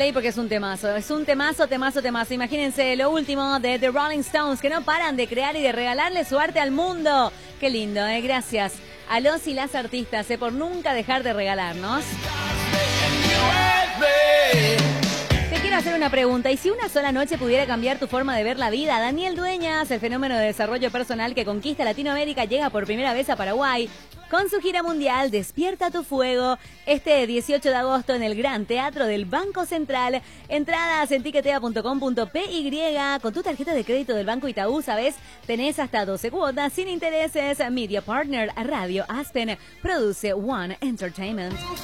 reír porque es un temazo. Es un temazo. Imagínense lo último de The Rolling Stones, que no paran de crear y de regalarle su arte al mundo. Qué lindo, gracias a los y las artistas, por nunca dejar de regalarnos. Te quiero hacer una pregunta. ¿Y si una sola noche pudiera cambiar tu forma de ver la vida? Daniel Dueñas, el fenómeno de desarrollo personal que conquista Latinoamérica, llega por primera vez a Paraguay con su gira mundial Despierta tu Fuego, este 18 de agosto en el Gran Teatro del Banco Central. Entradas en tiquetea.com.py. Con tu tarjeta de crédito del Banco Itaú, ¿sabes? Tenés hasta 12 cuotas sin intereses. Media Partner Radio Aspen produce One Entertainment.